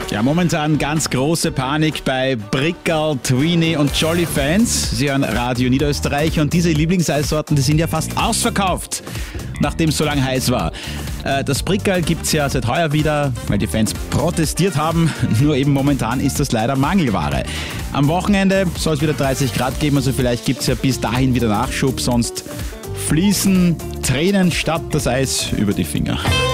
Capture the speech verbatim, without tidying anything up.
Ja, momentan ganz große Panik bei Brickerl, Tweenie und Jolly-Fans. Sie hören Radio Niederösterreich und diese Lieblingseissorten, die sind ja fast ausverkauft, nachdem es so lange heiß war. Das Brickerl gibt es ja seit heuer wieder, weil die Fans protestiert haben. Nur eben momentan ist das leider Mangelware. Am Wochenende soll es wieder dreißig Grad geben, also vielleicht gibt es ja bis dahin wieder Nachschub, sonst fließen Tränen statt das Eis über die Finger.